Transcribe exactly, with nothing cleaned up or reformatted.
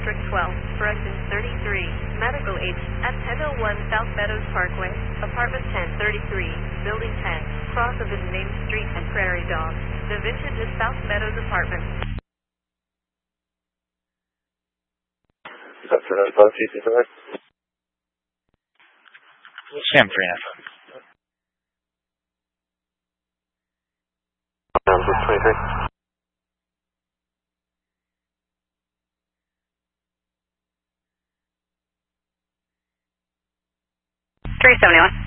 District twelve, for Residence thirty-three, Medical H, at ten oh one South Meadows Parkway, Apartment ten thirty-three, Building ten, cross of the main street and Prairie Dog. The Vintage is South Meadows Apartment. Is that for another phone, Chief? Sam Freeman. twenty-three. three seventy-one.